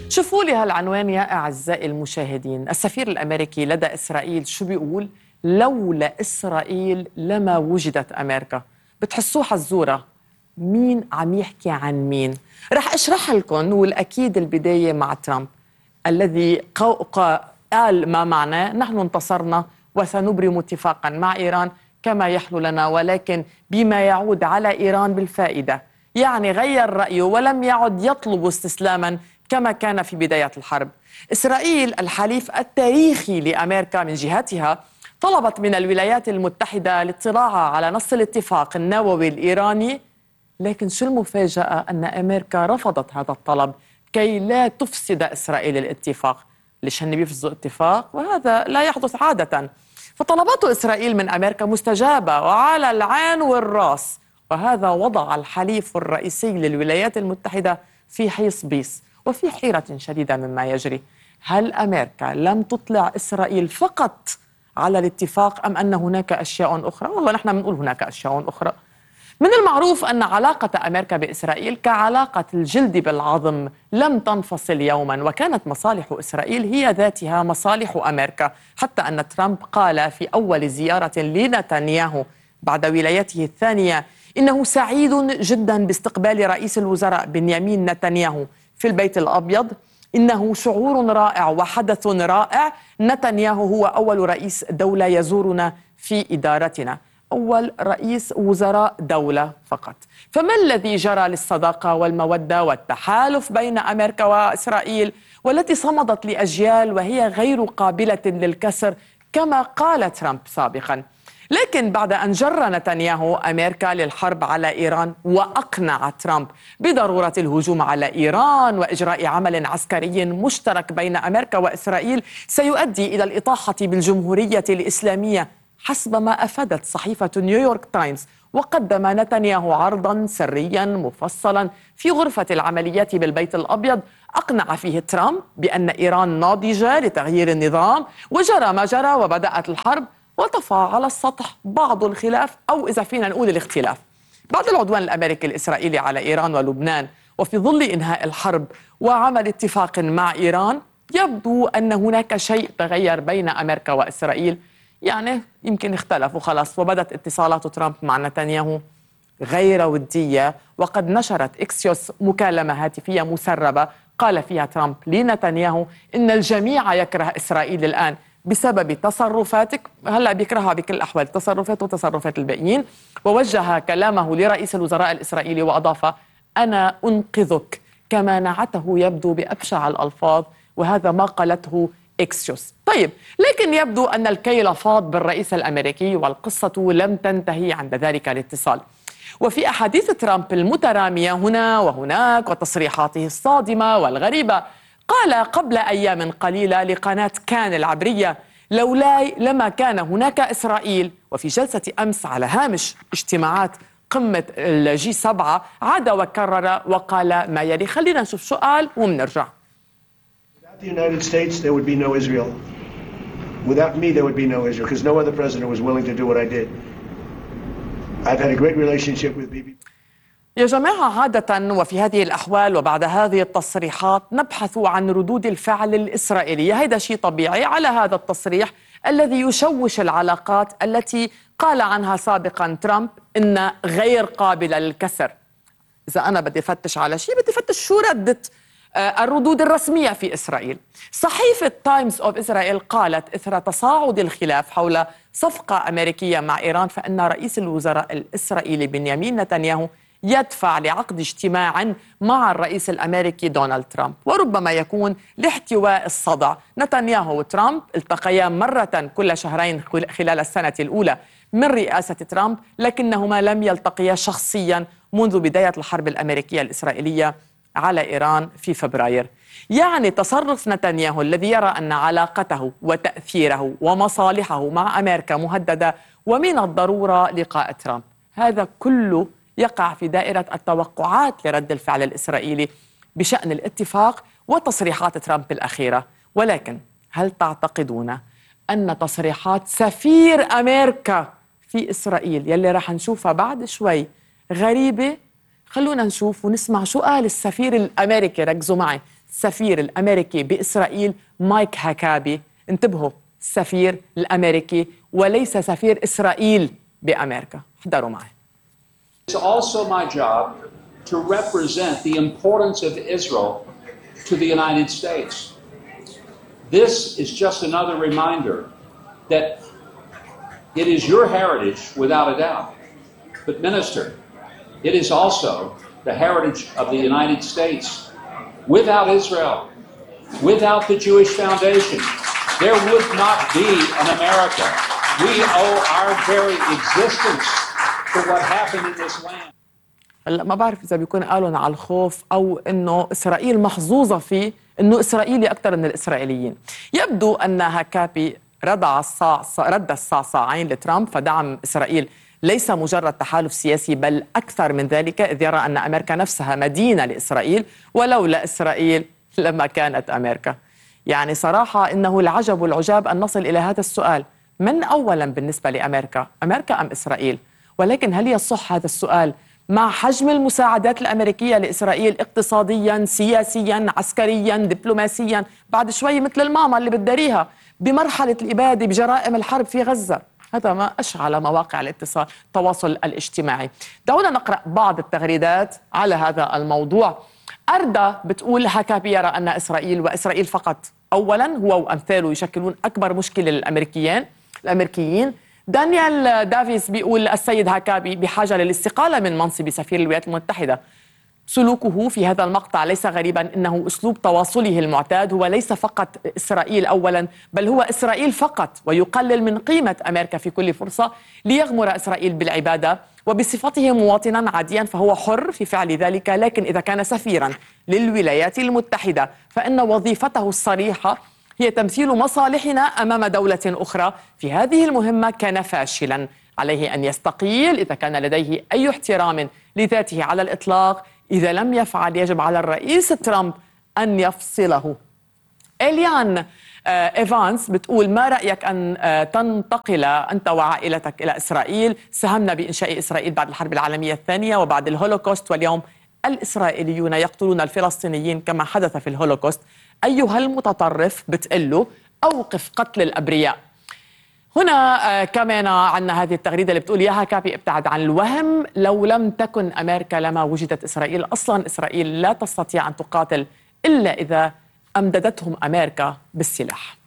شوفوا لي هالعنوان يا أعزائي المشاهدين. السفير الأمريكي لدى إسرائيل شو بيقول؟ لولا إسرائيل لما وجدت أمريكا. بتحسوها حزورة، مين عم يحكي عن مين؟ رح أشرح لكم، والأكيد البداية مع ترامب الذي قال ما معناه نحن انتصرنا وسنبرم اتفاقا مع إيران كما يحلو لنا، ولكن بما يعود على إيران بالفائدة. يعني غير رأيه ولم يعد يطلب استسلاما كما كان في بداية الحرب. إسرائيل الحليف التاريخي لأمريكا من جهتها طلبت من الولايات المتحدة الاطلاع على نص الاتفاق النووي الإيراني، لكن شو المفاجأة أن أمريكا رفضت هذا الطلب كي لا تفسد إسرائيل الاتفاق. ليش هن بيفسدوا اتفاق؟ وهذا لا يحدث عادة. فطلبات إسرائيل من أمريكا مستجابة وعلى العين والرأس، وهذا وضع الحليف الرئيسي للولايات المتحدة في حيص بيص وفي حيرة شديدة مما يجري. هل أمريكا لم تطلع إسرائيل فقط على الاتفاق أم أن هناك أشياء أخرى؟ والله نحن بنقول هناك أشياء أخرى. من المعروف أن علاقة أمريكا بإسرائيل كعلاقة الجلد بالعظم لم تنفصل يوما، وكانت مصالح إسرائيل هي ذاتها مصالح أمريكا، حتى أن ترامب قال في أول زيارة لنتنياهو بعد ولايته الثانية إنه سعيد جدا باستقبال رئيس الوزراء بنيامين نتنياهو في البيت الأبيض. إنه شعور رائع وحدث رائع. نتنياهو هو أول رئيس دولة يزورنا في إدارتنا، أول رئيس وزراء دولة فقط. فما الذي جرى للصداقة والمودة والتحالف بين أمريكا وإسرائيل، والتي صمدت لأجيال وهي غير قابلة للكسر كما قال ترامب سابقا؟ لكن بعد أن جر نتنياهو أمريكا للحرب على إيران وأقنع ترامب بضرورة الهجوم على إيران وإجراء عمل عسكري مشترك بين أمريكا وإسرائيل سيؤدي إلى الإطاحة بالجمهورية الإسلامية حسب ما أفادت صحيفة نيويورك تايمز، وقدم نتنياهو عرضا سريا مفصلا في غرفة العمليات بالبيت الأبيض أقنع فيه ترامب بأن إيران ناضجة لتغيير النظام، وجرى ما جرى وبدأت الحرب وطفى على السطح بعض الخلاف، أو إذا فينا نقول الاختلاف، بعد العدوان الأمريكي الإسرائيلي على إيران ولبنان. وفي ظل إنهاء الحرب وعمل اتفاق مع إيران يبدو أن هناك شيء تغير بين أمريكا وإسرائيل، يعني يمكن اختلفوا خلاص. وبدت اتصالات ترامب مع نتنياهو غير ودية، وقد نشرت إكسيوس مكالمة هاتفية مسربة قال فيها ترامب لنتنياهو إن الجميع يكره إسرائيل الآن بسبب تصرفاتك. هلأ بيكرهها بكل الأحوال، تصرفات وتصرفات الباقيين. ووجه كلامه لرئيس الوزراء الإسرائيلي وأضاف أنا أنقذك، كما نعته يبدو بأبشع الألفاظ، وهذا ما قالته إكسيوس. طيب، لكن يبدو أن الكيل فاض بالرئيس الأمريكي، والقصة لم تنتهي عند ذلك الاتصال. وفي أحاديث ترامب المترامية هنا وهناك وتصريحاته الصادمة والغريبة، قال قبل أيام قليلة لقناة كان العبرية لولاي لما كان هناك إسرائيل. وفي جلسة أمس على هامش اجتماعات قمة الجي 7 عاد وكرر وقال ما يلي. خلينا نشوف شو قال ومنرجع. Without the United States, there would be no Israel. Without me, there would be no Israel, because no other president was willing to do what I did. I've had a great relationship with Bibi. يا جماعة، عادة وفي هذه الأحوال وبعد هذه التصريحات نبحث عن ردود الفعل الإسرائيلية. هذا شيء طبيعي على هذا التصريح الذي يشوش العلاقات التي قال عنها سابقا ترامب إن غير قابلة للكسر. إذا أنا بدي أفتش على شيء بدي أفتش شو ردة الردود الرسمية في إسرائيل. صحيفة تايمز أوف إسرائيل قالت إثر تصاعد الخلاف حول صفقة أمريكية مع إيران فإن رئيس الوزراء الإسرائيلي بنيامين نتنياهو يدفع لعقد اجتماع مع الرئيس الأمريكي دونالد ترامب، وربما يكون لاحتواء الصدع. نتنياهو وترامب التقيا مرة كل شهرين خلال السنة الأولى من رئاسة ترامب، لكنهما لم يلتقيا شخصيا منذ بداية الحرب الأمريكية الإسرائيلية على إيران في فبراير. يعني تصرف نتنياهو الذي يرى أن علاقته وتأثيره ومصالحه مع أمريكا مهددة ومن الضرورة لقاء ترامب، هذا كله يقع في دائرة التوقعات لرد الفعل الإسرائيلي بشأن الاتفاق وتصريحات ترامب الأخيرة. ولكن هل تعتقدون أن تصريحات سفير أمريكا في إسرائيل يلي راح نشوفها بعد شوي غريبة؟ خلونا نشوف ونسمع شو قال السفير الأمريكي، ركزوا معي، السفير الأمريكي بإسرائيل مايك هاكابي. انتبهوا، السفير الأمريكي وليس سفير إسرائيل بأمريكا. احضروا معي. It's also my job to represent the importance of Israel to the United States. This is just another reminder that it is your heritage without a doubt. But Minister, it is also the heritage of the United States. Without Israel, without the Jewish Foundation, there would not be an America. We owe our very existence to what happened in this land. هلا ما بعرف إذا بيكون قالوا على الخوف أو إنه إسرائيل محظوظة فيه إنه إسرائيلي أكثر من الإسرائيليين. يبدو أن هاكابي رد الصعصاعين لترامب، فدعم إسرائيل ليس مجرد تحالف سياسي بل أكثر من ذلك، إذ يرى أن أمريكا نفسها مدينة لإسرائيل، ولولا إسرائيل لما كانت أمريكا. يعني صراحة إنه العجب والعجاب أن نصل إلى هذا السؤال: من أولا بالنسبة لأمريكا، أمريكا أم إسرائيل؟ ولكن هل يصح هذا السؤال مع حجم المساعدات الأمريكية لإسرائيل اقتصادياً، سياسياً، عسكرياً، دبلوماسياً، بعد شوي مثل الماما اللي بتداريها بمرحلة الإبادة بجرائم الحرب في غزة؟ هذا ما أشعل مواقع التواصل الاجتماعي. دعونا نقرأ بعض التغريدات على هذا الموضوع. أردا بتقول هاكابي يرى أن إسرائيل وإسرائيل فقط أولاً هو وأمثاله يشكلون أكبر مشكلة للأمريكيين. دانيال دافيس بيقول السيد هاكابي بحاجة للاستقالة من منصب سفير الولايات المتحدة. سلوكه في هذا المقطع ليس غريبا، إنه أسلوب تواصله المعتاد. هو ليس فقط إسرائيل أولا، بل هو إسرائيل فقط، ويقلل من قيمة أمريكا في كل فرصة ليغمر إسرائيل بالعبادة. وبصفته مواطنا عاديا فهو حر في فعل ذلك، لكن إذا كان سفيرا للولايات المتحدة فإن وظيفته الصريحة هي تمثيل مصالحنا أمام دولة أخرى. في هذه المهمة كان فاشلا، عليه أن يستقيل إذا كان لديه أي احترام لذاته على الإطلاق. إذا لم يفعل يجب على الرئيس ترامب أن يفصله. إليان إيفانس بتقول ما رأيك أن تنتقل أنت وعائلتك إلى إسرائيل؟ ساهمنا بإنشاء إسرائيل بعد الحرب العالمية الثانية وبعد الهولوكوست، واليوم الإسرائيليون يقتلون الفلسطينيين كما حدث في الهولوكوست. أيها المتطرف، بتقله أوقف قتل الأبرياء. هنا كمان عندنا هذه التغريدة اللي بتقول يا هاكابي ابتعد عن الوهم، لو لم تكن أمريكا لما وجدت إسرائيل. أصلا إسرائيل لا تستطيع أن تقاتل إلا إذا أمددتهم أمريكا بالسلاح.